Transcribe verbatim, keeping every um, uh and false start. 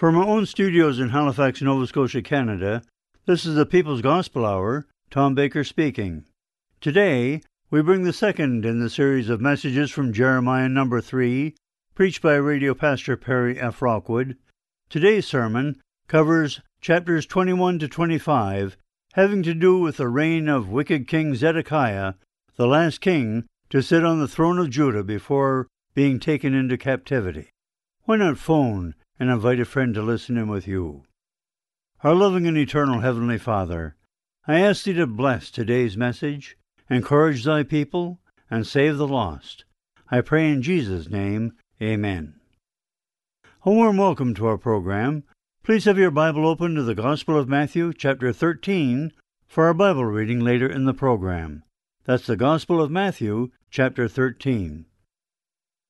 From our own studios in Halifax, Nova Scotia, Canada, this is the People's Gospel Hour. Tom Baker speaking. Today, we bring the second in the series of messages from Jeremiah number three, preached by Radio Pastor Perry F. Rockwood. Today's sermon covers chapters twenty-one to twenty-five, having to do with the reign of wicked King Zedekiah, the last king to sit on the throne of Judah before being taken into captivity. Why not phone and invite a friend to listen in with you? Our loving and eternal Heavenly Father, I ask Thee to bless today's message, encourage Thy people, and save the lost. I pray in Jesus' name, Amen. A warm welcome to our program. Please have your Bible open to the Gospel of Matthew, chapter thirteen, for our Bible reading later in the program. That's the Gospel of Matthew, chapter thirteen.